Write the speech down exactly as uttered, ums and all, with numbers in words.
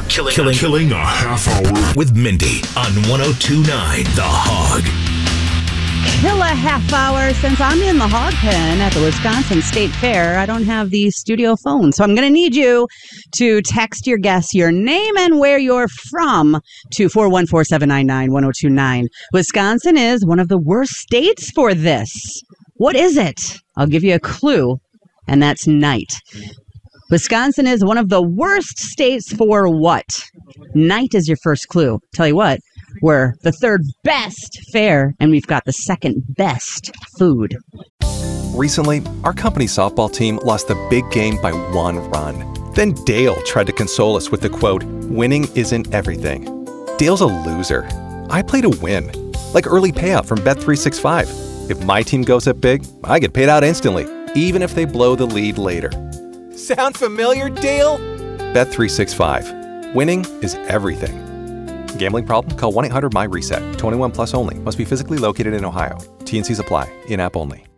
Killing, killing, killing a half hour with Mindy on one oh two point nine The Hog. Kill a half hour. Since I'm in the hog pen at the Wisconsin State Fair, I don't have the studio phone. So I'm going to need you to text your guess, your name and where you're from to four one four, seven nine nine, one oh two nine. Wisconsin is one of the worst states for this. What is it? I'll give you a clue, and that's night. Wisconsin is one of the worst states for what? Night is your first clue. Tell you what, we're the third best fair, and we've got the second best food. Recently, our company softball team lost the big game by one run. Then Dale tried to console us with the quote, "Winning isn't everything." Dale's a loser. I play to win, like early payout from Bet three sixty-five. If my team goes up big, I get paid out instantly, even if they blow the lead later. Sound familiar, Dale? Bet three sixty-five. Winning is everything. Gambling problem? Call one eight hundred M Y RESET. twenty-one plus only. Must be physically located in Ohio. T N Cs apply. In-app only.